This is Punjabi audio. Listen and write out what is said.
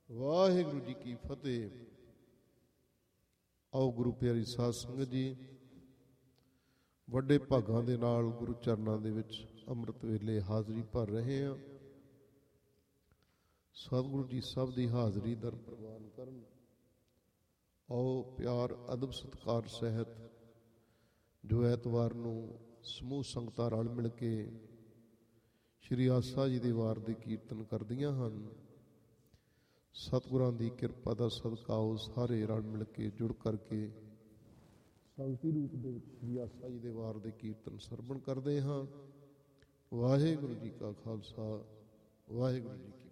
ਵਾਹਿਗੁਰੂ ਜੀ ਕੀ ਫਤਿਹ। ਆਓ ਗੁਰੂ ਪਿਆਰੀ ਸਾਧ ਸੰਗਤ ਜੀ, ਵੱਡੇ ਭਾਗਾਂ ਦੇ ਨਾਲ ਗੁਰੂ ਚਰਨਾਂ ਦੇ ਵਿੱਚ ਅੰਮ੍ਰਿਤ ਵੇਲੇ ਹਾਜ਼ਰੀ ਭਰ ਰਹੇ ਹਾਂ। ਸਤਿਗੁਰੂ ਜੀ ਸਭ ਦੀ ਹਾਜ਼ਰੀ ਦਰ ਪ੍ਰਵਾਨ ਕਰਨ। ਆਓ ਪਿਆਰ ਅਦਬ ਸਤਿਕਾਰ ਸਹਿਤ ਜੋ ਐਤਵਾਰ ਨੂੰ ਸਮੂਹ ਸੰਗਤਾਂ ਰਲ ਮਿਲ ਕੇ ਸ਼੍ਰੀ ਆਸਾ ਜੀ ਦੇ ਵਾਰ ਦੇ ਕੀਰਤਨ ਕਰਦੀਆਂ ਹਨ, ਸਤਿਗੁਰਾਂ ਦੀ ਕਿਰਪਾ ਦਾ ਸਦਕਾ ਉਹ ਸਾਰੇ ਰਲ ਮਿਲ ਕੇ ਜੁੜ ਕਰਕੇ ਸੰਗਤੀ ਰੂਪ ਦੇ ਵਿੱਚ ਸ਼੍ਰੀ ਆਸਾ ਜੀ ਦੇ ਵਾਰ ਦੇ ਕੀਰਤਨ ਸਰਵਣ ਕਰਦੇ ਹਾਂ। ਵਾਹਿਗੁਰੂ ਜੀ ਕਾ ਖਾਲਸਾ, ਵਾਹਿਗੁਰੂ ਜੀ ਕੀ